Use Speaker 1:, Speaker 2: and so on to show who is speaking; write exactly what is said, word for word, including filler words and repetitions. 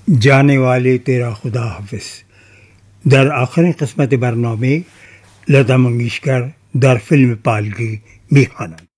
Speaker 1: जाने वाले तेरा खुदा हाफिज. در آخرین قسمت برنامه لتا منگیشکر در فیلم پالگی میخوانند.